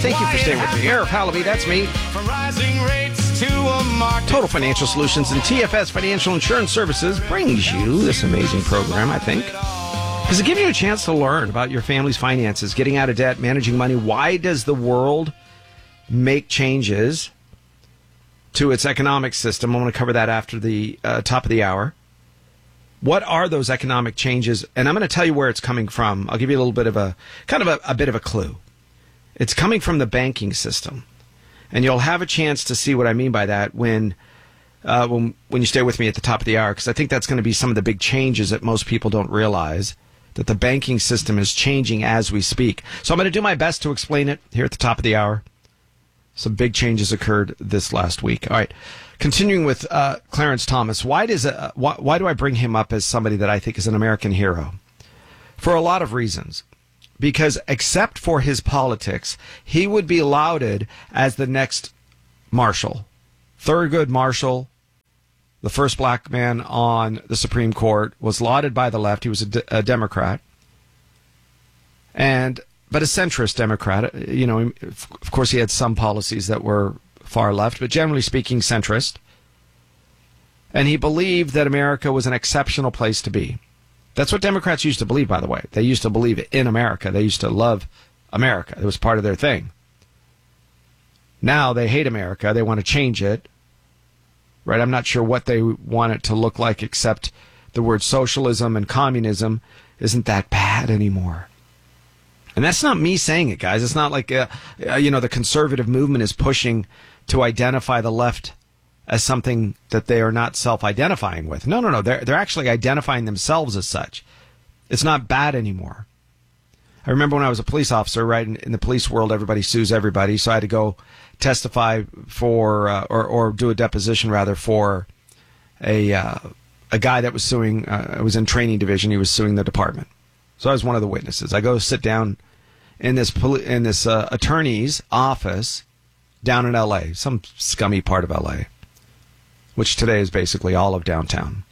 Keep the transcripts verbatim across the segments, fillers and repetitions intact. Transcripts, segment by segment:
Thank you for staying with me. Eric Pallaby, that's me. Total Financial Solutions and T F S Financial Insurance Services brings you this amazing program, I think. Because it gives you a chance to learn about your family's finances, getting out of debt, managing money. Why does the world make changes to its economic system? I want to cover that after the uh, top of the hour. What are those economic changes? And I'm going to tell you where it's coming from. I'll give you a little bit of a, kind of a, a bit of a clue. It's coming from the banking system. And you'll have a chance to see what I mean by that when, uh, when, when you stay with me at the top of the hour, because I think that's going to be some of the big changes that most people don't realize, that the banking system is changing as we speak. So I'm going to do my best to explain it here at the top of the hour. Some big changes occurred this last week. All right. Continuing with uh, Clarence Thomas, why does uh, why, why do I bring him up as somebody that I think is an American hero? For a lot of reasons. Because except for his politics, he would be lauded as the next Marshall. Thurgood Marshall, the first black man on the Supreme Court, was lauded by the left. He was a, de- a Democrat. And but a centrist Democrat. You know, of course, he had some policies that were far left, but generally speaking, centrist. And he believed that America was an exceptional place to be. That's what Democrats used to believe, by the way. They used to believe in America. They used to love America. It was part of their thing. Now they hate America. They want to change it. Right? I'm not sure what they want it to look like, except the word socialism and communism isn't that bad anymore. And that's not me saying it, guys. It's not like, uh, uh, you know, the conservative movement is pushing to identify the left as something that they are not self-identifying with. No, no, no. They're, they're actually identifying themselves as such. It's not bad anymore. I remember when I was a police officer, right, in, in the police world, everybody sues everybody. So I had to go testify for, uh, or, or do a deposition, rather, for a uh, a guy that was suing, uh, I was in training division. He was suing the department. So I was one of the witnesses. I go sit down in this poli- in this uh, attorney's office down in L A, some scummy part of L A, which today is basically all of downtown.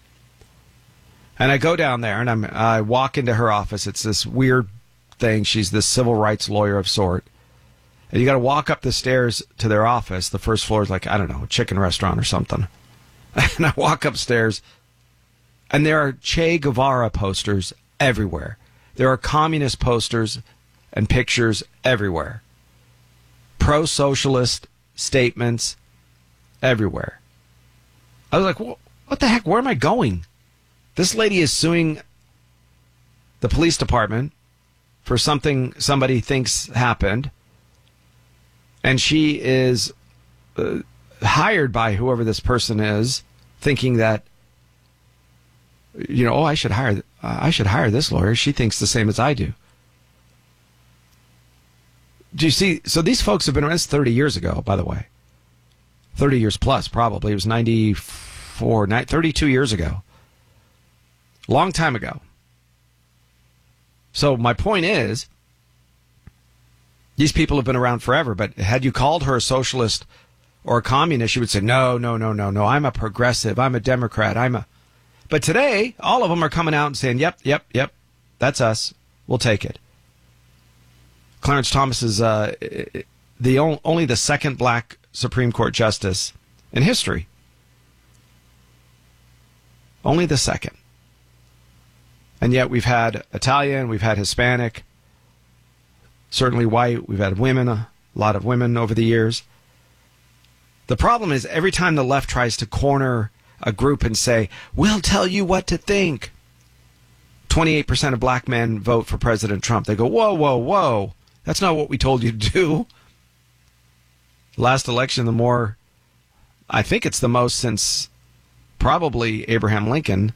And I go down there, and I'm I walk into her office. It's this weird thing. She's this civil rights lawyer of sort. And you got to walk up the stairs to their office. The first floor is like, I don't know, a chicken restaurant or something. And I walk upstairs, and there are Che Guevara posters everywhere. There are communist posters and pictures everywhere. Pro-socialist statements everywhere. I was like, well, what the heck? Where am I going? This lady is suing the police department for something somebody thinks happened. And she is uh, hired by whoever this person is, thinking that, you know, oh, I should hire, uh, I should hire this lawyer. She thinks the same as I do. Do you see? So these folks have been around. This thirty years ago, by the way. thirty years plus, probably. It was ninety-four, thirty-two years ago. Long time ago. So my point is, these people have been around forever, but had you called her a socialist or a communist, she would say, no, no, no, no, no, I'm a progressive, I'm a Democrat, I'm a... But today, all of them are coming out and saying, yep, yep, yep, that's us, we'll take it. Clarence Thomas is uh, the on, only the second black Supreme Court justice in history. Only the second. And yet we've had Italian, we've had Hispanic, certainly white, we've had women, a lot of women over the years. The problem is every time the left tries to corner a group and say, we'll tell you what to think, twenty-eight percent of black men vote for President Trump. They go, whoa, whoa, whoa. That's not what we told you to do. Last election, the more, I think it's the most since probably Abraham Lincoln,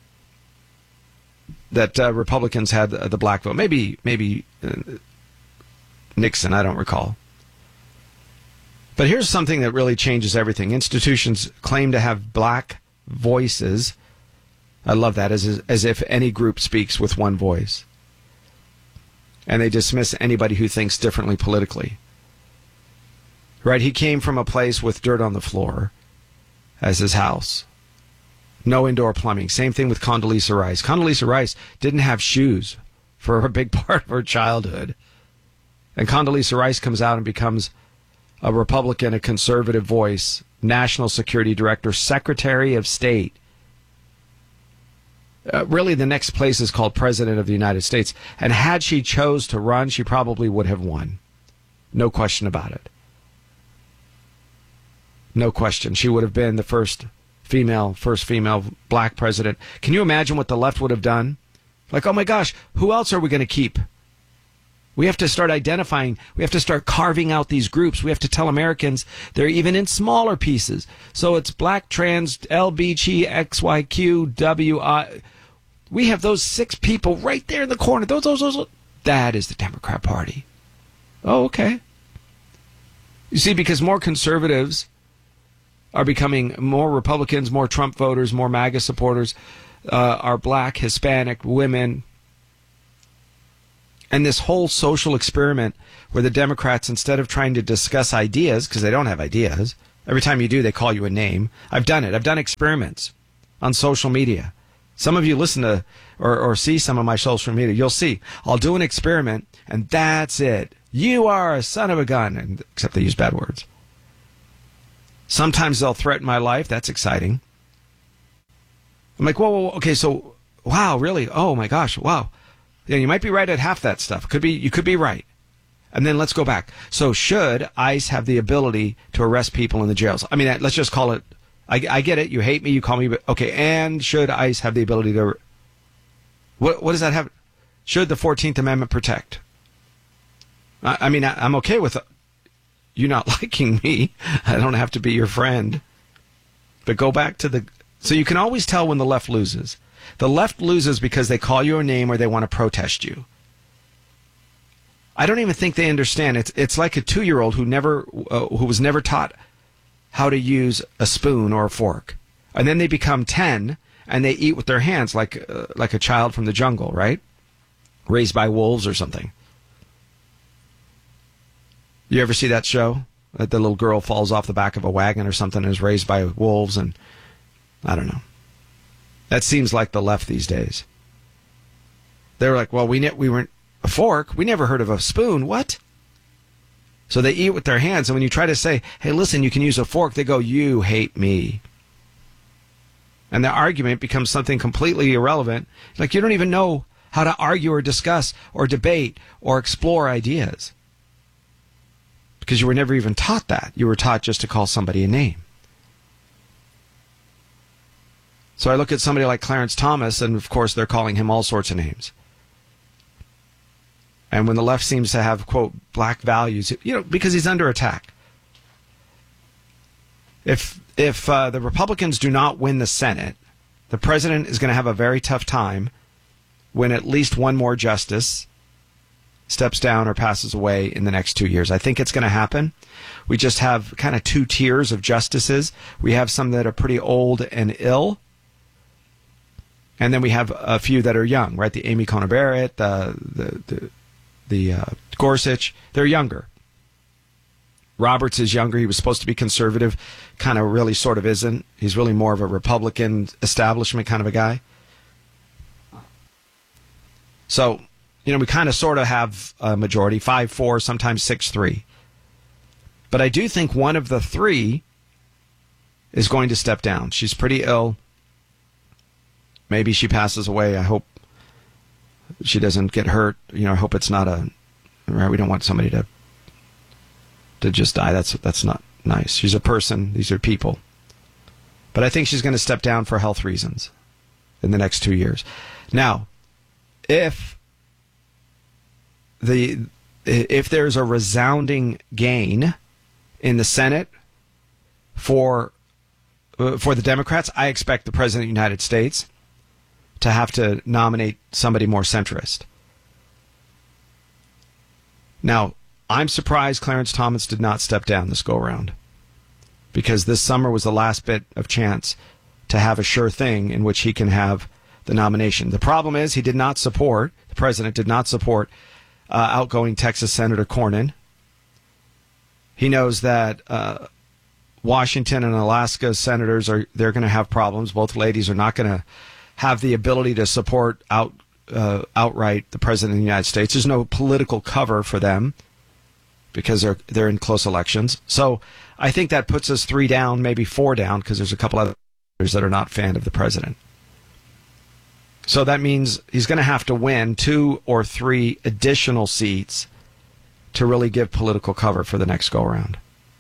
that uh, Republicans had the, the black vote. Maybe, maybe uh, Nixon, I don't recall. But here's something that really changes everything. Institutions claim to have black voices. I love that, as, as if any group speaks with one voice. And they dismiss anybody who thinks differently politically. Right? He came from a place with dirt on the floor as his house. No indoor plumbing. Same thing with Condoleezza Rice. Condoleezza Rice didn't have shoes for a big part of her childhood. And Condoleezza Rice comes out and becomes a Republican, a conservative voice, National Security Director, Secretary of State. Uh, really, the next place is called President of the United States. And had she chose to run, she probably would have won. No question about it. No question. She would have been the first female, first female black president. Can you imagine what the left would have done? Like, oh my gosh, who else are we going to keep? We have to start identifying. We have to start carving out these groups. We have to tell Americans they're even in smaller pieces. So it's black, trans, L B G, X Y Q, W I. We have those six people right there in the corner. Those, those, those. That is the Democrat Party. Oh, okay. You see, because more conservatives are becoming more Republicans, more Trump voters, more MAGA supporters, uh, are black, Hispanic, women. And this whole social experiment where the Democrats, instead of trying to discuss ideas, because they don't have ideas, every time you do, they call you a name. I've done it. I've done experiments on social media. Some of you listen to or, or see some of my social media. You'll see. I'll do an experiment, and that's it. You are a son of a gun, and, except they use bad words. Sometimes they'll threaten my life. That's exciting. I'm like, whoa, whoa, whoa, okay, so, wow, really? Oh, my gosh, wow. Yeah, you might be right at half that stuff. Could be, you could be right. And then let's go back. So should ICE have the ability to arrest people in the jails? I mean, let's just call it, I, I get it. You hate me. You call me, but okay. And should ICE have the ability to, what, what does that have? Should the fourteenth Amendment protect? I, I mean, I, I'm okay with you not liking me. I don't have to be your friend. But go back to the, so you can always tell when the left loses. The left loses because they call you a name or they want to protest you. I don't even think they understand. It's it's like a two-year-old who never uh, who was never taught how to use a spoon or a fork, and then they become ten and they eat with their hands like uh, like a child from the jungle, right? Raised by wolves or something. You ever see that show? That the little girl falls off the back of a wagon or something and is raised by wolves, and I don't know. That seems like the left these days. They're like, well, we ne- we weren't a fork. We never heard of a spoon. What? So they eat with their hands. And when you try to say, hey, listen, you can use a fork, they go, you hate me. And the argument becomes something completely irrelevant. Like you don't even know how to argue or discuss or debate or explore ideas. Because you were never even taught that. You were taught just to call somebody a name. So I look at somebody like Clarence Thomas, and of course they're calling him all sorts of names. And when the left seems to have, quote, black values, you know, because he's under attack. If if uh, the Republicans do not win the Senate, the president is going to have a very tough time when at least one more justice steps down or passes away in the next two years. I think it's going to happen. We just have kind of two tiers of justices. We have some that are pretty old and ill. And then we have a few that are young, right? The Amy Coney Barrett, the the the, the uh, Gorsuch. They're younger. Roberts is younger. He was supposed to be conservative, kind of really sort of isn't. He's really more of a Republican establishment kind of a guy. So, you know, we kind of sort of have a majority, five four, sometimes six three. But I do think one of the three is going to step down. She's pretty ill. Maybe she passes away. I hope she doesn't get hurt. You know, I hope it's not a, right? We don't want somebody to to just die. That's that's not nice. She's a person. These are people. But I think she's going to step down for health reasons in the next two years. Now, if the if there's a resounding gain in the Senate for uh, for the Democrats, I expect the President of the United States to have to nominate somebody more centrist. Now, I'm surprised Clarence Thomas did not step down this go-around, because this summer was the last bit of chance to have a sure thing in which he can have the nomination. The problem is he did not support, the president did not support uh, outgoing Texas Senator Cornyn. He knows that uh, Washington and Alaska senators are they're going to have problems. Both ladies are not going to have the ability to support out uh, outright the president of the United States. There's no political cover for them. because they're they're in close elections. So I think that puts us three down, maybe four down, because there's a couple others that are not fan of the president. So that means he's going to have to win two or three additional seats to really give political cover for the next go-around.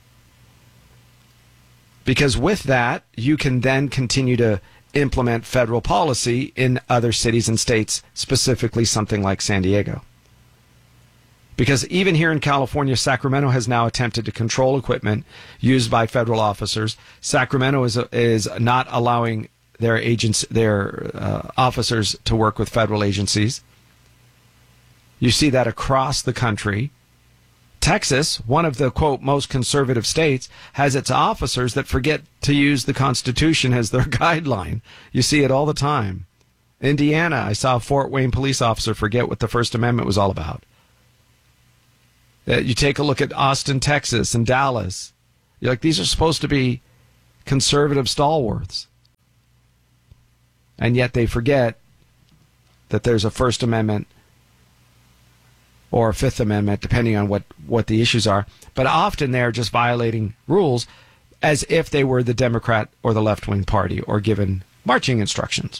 Because with that, you can then continue to implement federal policy in other cities and states, specifically something like San Diego. Because even here in California, Sacramento has now attempted to control equipment used by federal officers. Sacramento is is not allowing their agents, their uh, officers to work with federal agencies. You see that across the country. Texas, one of the, quote, most conservative states, has its officers that forget to use the Constitution as their guideline. You see it all the time. Indiana, I saw a Fort Wayne police officer forget what the First Amendment was all about. Uh, you take a look at Austin, Texas, and Dallas. You're like, these are supposed to be conservative stalwarts. And yet they forget that there's a First Amendment or a Fifth Amendment, depending on what, what the issues are. But often they're just violating rules as if they were the Democrat or the left-wing party or given marching instructions.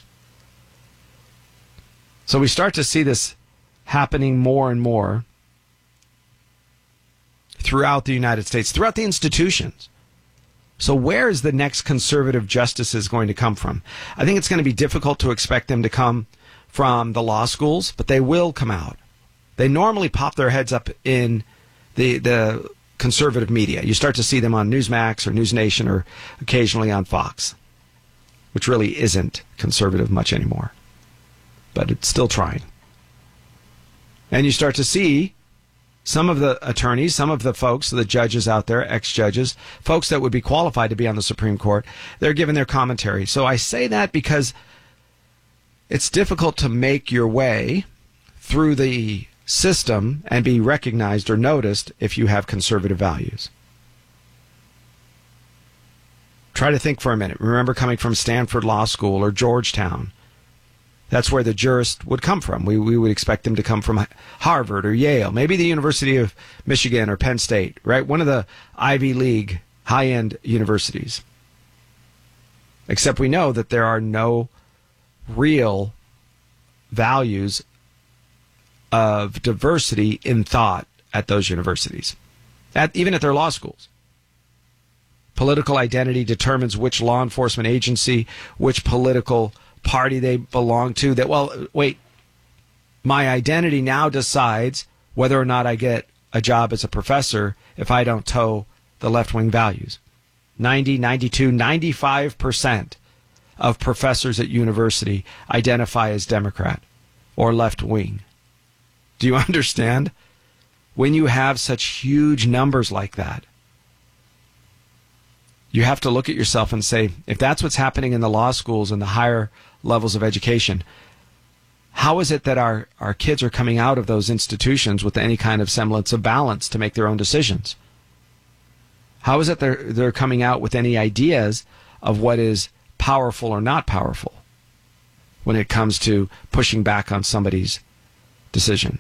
So we start to see this happening more and more throughout the United States, throughout the institutions. So where is the next conservative justices going to come from? I think it's going to be difficult to expect them to come from the law schools, but they will come out. They normally pop their heads up in the the conservative media. You start to see them on Newsmax or News Nation or occasionally on Fox, which really isn't conservative much anymore, but it's still trying. And you start to see some of the attorneys, some of the folks, the judges out there, ex-judges, folks that would be qualified to be on the Supreme Court, they're giving their commentary. So I say that because it's difficult to make your way through the system and be recognized or noticed if you have conservative values. Try to think for a minute. Remember coming from Stanford Law School or Georgetown. That's where the jurist would come from. We we would expect them to come from Harvard or Yale, maybe the University of Michigan or Penn State, right? One of the Ivy League high-end universities. Except we know that there are no real values of diversity in thought at those universities, at, even at their law schools. Political identity determines which law enforcement agency, which political party they belong to. That, well, wait, my identity now decides whether or not I get a job as a professor if I don't toe the left-wing values. ninety, ninety-two, ninety-five percent of professors at university identify as Democrat or left-wing. Do you understand? When you have such huge numbers like that, you have to look at yourself and say, if that's what's happening in the law schools and the higher levels of education, how is it that our, our kids are coming out of those institutions with any kind of semblance of balance to make their own decisions? How is it they're, they're coming out with any ideas of what is powerful or not powerful when it comes to pushing back on somebody's decision?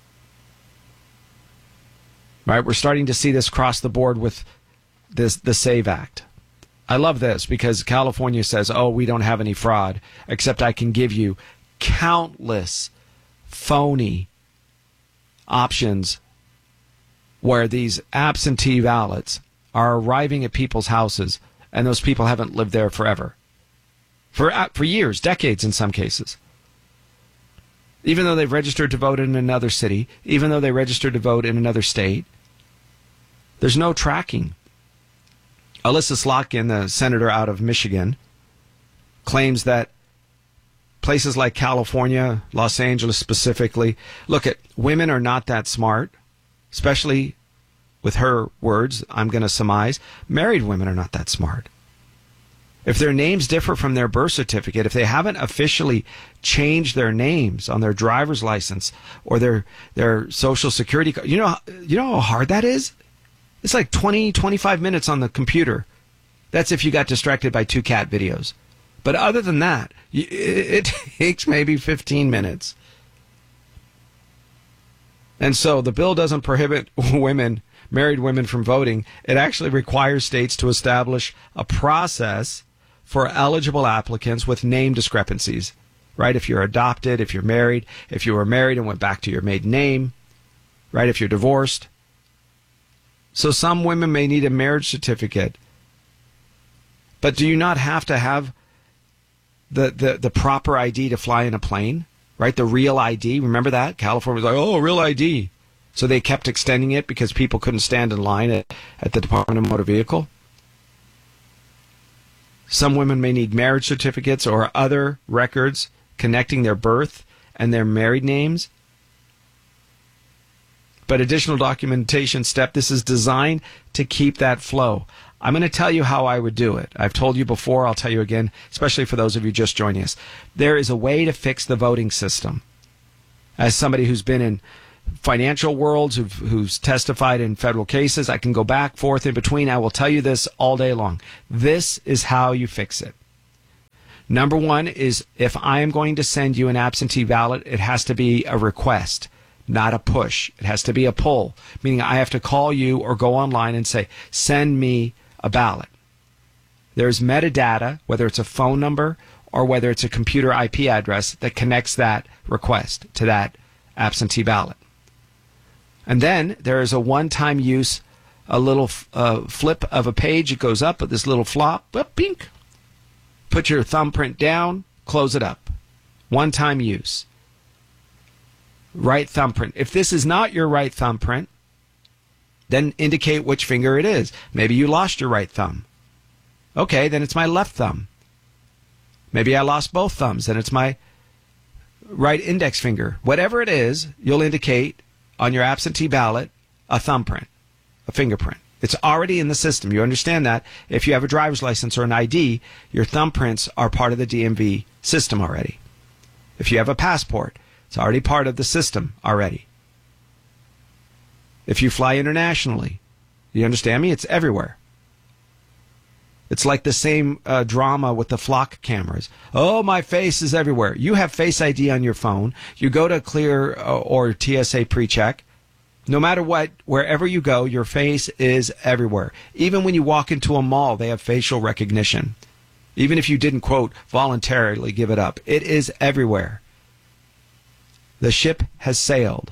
Right? We're starting to see this across the board with this the SAVE Act. I love this because California says, oh, we don't have any fraud, except I can give you countless phony options where these absentee ballots are arriving at people's houses and those people haven't lived there forever. For, for years, decades in some cases. Even though they've registered to vote in another city, even though they registered to vote in another state, there's no tracking. Alyssa Slotkin, the senator out of Michigan, claims that places like California, Los Angeles specifically, look at women are not that smart, especially with her words, I'm going to surmise, married women are not that smart. If their names differ from their birth certificate, if they haven't officially changed their names on their driver's license or their their social security card, you know, you know how hard that is? It's like twenty, twenty-five minutes on the computer. That's if you got distracted by two cat videos. But other than that, it takes maybe fifteen minutes. And so the bill doesn't prohibit women married women from voting. It actually requires states to establish a process for eligible applicants with name discrepancies, right? If you're adopted, if you're married, if you were married and went back to your maiden name, right? If you're divorced. So some women may need a marriage certificate. But do you not have to have the, the, the proper I D to fly in a plane, right? The real I D. Remember that? California was like, oh, real I D. So they kept extending it because people couldn't stand in line at, at the Department of Motor Vehicle. Some women may need marriage certificates or other records connecting their birth and their married names. But additional documentation step, this is designed to keep that flow. I'm going to tell you how I would do it. I've told you before, I'll tell you again, especially for those of you just joining us. There is a way to fix the voting system. As somebody who's been in financial worlds, who've, who's testified in federal cases, I can go back, forth, in between. I will tell you this all day long. This is how you fix it. Number one is, if I am going to send you an absentee ballot, it has to be a request, not a push. It has to be a pull, meaning I have to call you or go online and say, send me a ballot. There's metadata, whether it's a phone number or whether it's a computer I P address, that connects that request to that absentee ballot. And then there is a one-time use, a little uh, flip of a page. It goes up with this little flop, up, pink. Put your thumbprint down, close it up. One-time use. Right thumbprint. If this is not your right thumbprint, then indicate which finger it is. Maybe you lost your right thumb. Okay, then it's my left thumb. Maybe I lost both thumbs, then it's my right index finger. Whatever it is, you'll indicate on your absentee ballot a thumbprint, a fingerprint. It's already in the system. You understand that. If you have a driver's license or an I D, your thumbprints are part of the D M V system already. If you have a passport, it's already part of the system already. If you fly internationally, you understand me? It's everywhere. It's like the same uh, drama with the flock cameras. Oh, my face is everywhere. You have Face I D on your phone. You go to Clear uh, or T S A PreCheck. No matter what, wherever you go, your face is everywhere. Even when you walk into a mall, they have facial recognition. Even if you didn't, quote, voluntarily give it up. It is everywhere. The ship has sailed.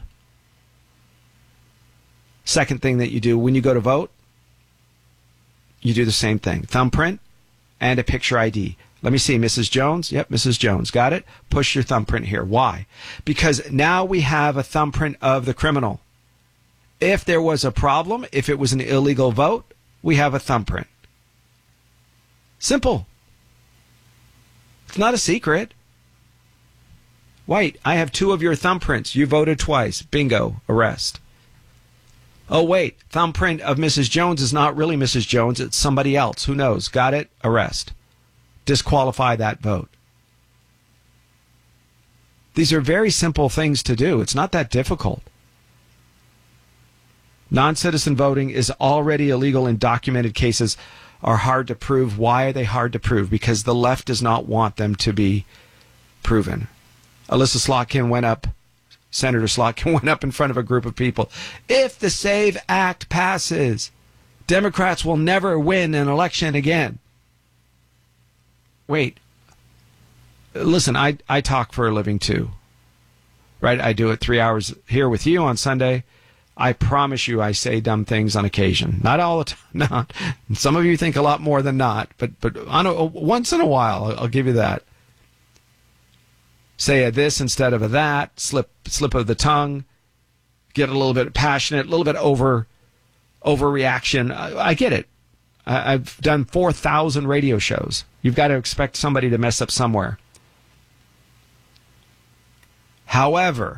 Second thing that you do when you go to vote, you do the same thing. Thumbprint and a picture I D. Let me see, Missus Jones? Yep, Missus Jones. Got it? Push your thumbprint here. Why? Because now we have a thumbprint of the criminal. If there was a problem, if it was an illegal vote, we have a thumbprint. Simple. It's not a secret. White, I have two of your thumbprints. You voted twice. Bingo. Arrest. Oh, wait. Thumbprint of Missus Jones is not really Missus Jones. It's somebody else. Who knows? Got it? Arrest. Disqualify that vote. These are very simple things to do. It's not that difficult. Non-citizen voting is already illegal in documented cases are hard to prove. Why are they hard to prove? Because the left does not want them to be proven. Alyssa Slotkin went up, Senator Slotkin went up in front of a group of people. If the SAVE Act passes, Democrats will never win an election again. Wait. Listen, I, I talk for a living too. Right? I do it three hours here with you on Sunday. I promise you I say dumb things on occasion. Not all the time. Not. Some of you think a lot more than not, but but on a, once in a while, I'll, I'll give you that. Say a this instead of a that, slip slip of the tongue, get a little bit passionate, a little bit over overreaction. I, I get it. I, I've done four thousand radio shows. You've got to expect somebody to mess up somewhere. However,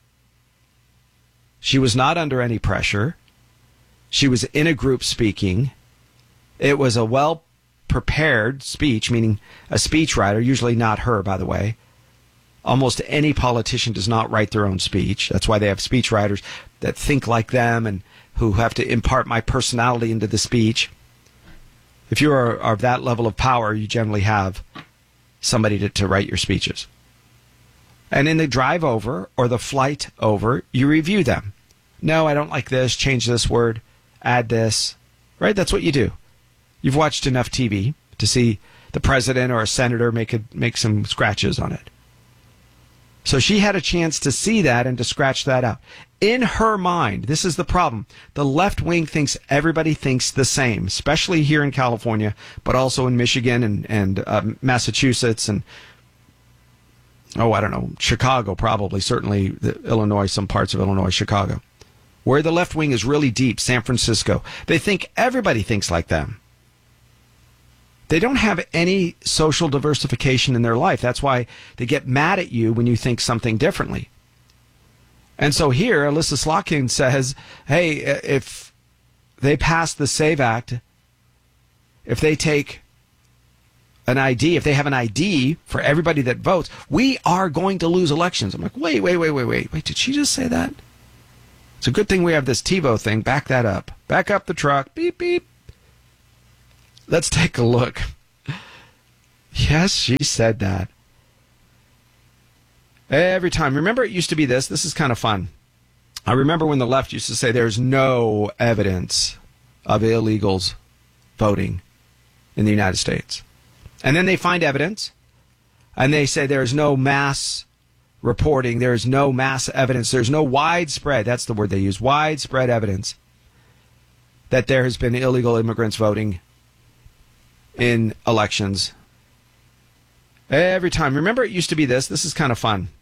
she was not under any pressure. She was in a group speaking. It was a well-prepared speech, meaning a speechwriter, usually not her, by the way. Almost any politician does not write their own speech. That's why they have speechwriters that think like them and who have to impart my personality into the speech. If you are, are of that level of power, you generally have somebody to, to write your speeches. And in the drive over or the flight over, you review them. No, I don't like this. Change this word. add this, right? That's what you do. You've watched enough T V to see the president or a senator make a, make some scratches on it. So she had a chance to see that and to scratch that out. In her mind, this is the problem. The left wing thinks everybody thinks the same, especially here in California, but also in Michigan and, and uh, Massachusetts and, oh, I don't know, Chicago probably, certainly the Illinois, some parts of Illinois, Chicago. Where the left wing is really deep, San Francisco. They think everybody thinks like them. They don't have any social diversification in their life. That's why they get mad at you when you think something differently. And so here, Alyssa Slotkin says, hey, if they pass the SAVE Act, if they take an I D, if they have an I D for everybody that votes, we are going to lose elections. I'm like, wait, wait, wait, wait, wait. Wait, did she just say that? It's a good thing we have this TiVo thing. Back that up. Back up the truck. Beep, beep. Let's take a look. Yes, she said that. Every time. Remember, it used to be this. This is kind of fun. I remember when the left used to say there's no evidence of illegals voting in the United States. And then they find evidence, and they say there's no mass reporting, there's no mass evidence, there's no widespread, that's the word they use, widespread evidence that there has been illegal immigrants voting in elections. Every time. Remember, it used to be this. This is kind of fun.